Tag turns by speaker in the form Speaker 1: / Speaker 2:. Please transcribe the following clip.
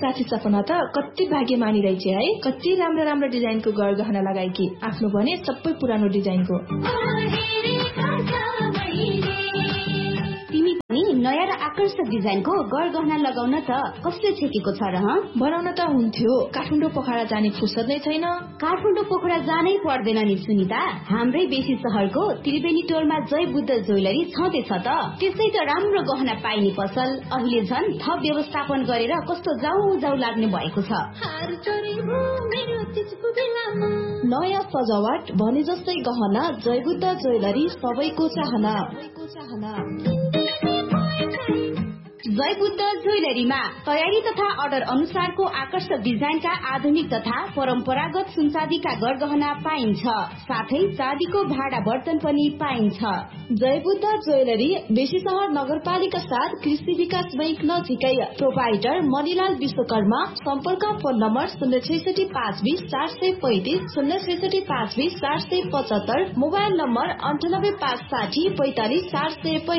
Speaker 1: साथी सपना त कति भाग्यमानी रहेछ है। कति राम्रो राम्रो डिजाइनको गहना लगाएकी, आफ्नो भने सबै पुरानो डिजाइनको।
Speaker 2: तिमी पनि नयाँ र आकर्षक डिजाइनको गहना लगाउन त कसले छेकेको छ र?
Speaker 1: बनाउन त हुन्थ्यो, काठमाडौँ पोखरा जाने फुर्सद नै छैन।
Speaker 2: काठमाडौँ पोखरा जानै पर्दैन नि सुनिता, हाम्रै बेसी शहरको त्रिवेणी टोलमा जय बुद्ध ज्वेलरी छँदैछ त। त्यसै त राम्रो गहना पाइने पसल अहिले झन् थप व्यवस्थापन गरेर कस्तो जाउ लाग्ने भएको छ।
Speaker 1: नयाँ सजावट भने जस्तै गहना जय बुद्ध ज्वेलरी सबैको चाहना।
Speaker 2: जय बुद्ध ज्वेलरीमा तयारी तथा अर्डर अनुसारको आकर्षक डिजाइनका आधुनिक तथा परम्परागत सुनचाँदीका गहना पाइन्छ। साथै चाँदीको भाडा बर्तन पनि पाइन्छ।
Speaker 1: जय बुद्ध ज्वेलरी बेसी शहर नगरपालिका 7 कृषि विकास बैंक नजिकै। प्रोपाइटर मणिलाल विश्वकर्मा। सम्पर्क फोन नम्बर 066 520 435 066 520 475, मोबाइल नम्बर 98 560 45 435।